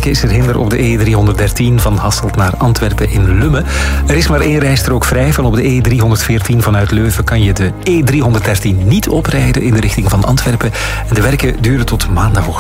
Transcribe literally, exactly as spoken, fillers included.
werken is er hinder op de E driehonderddertien van Hasselt naar Antwerpen in Lummen. Er is maar één rijstrook vrij. Van op de E driehonderdveertien vanuit Leuven kan je de E driehonderddertien niet oprijden in de richting van Antwerpen. En de werken duren tot maandagochtend.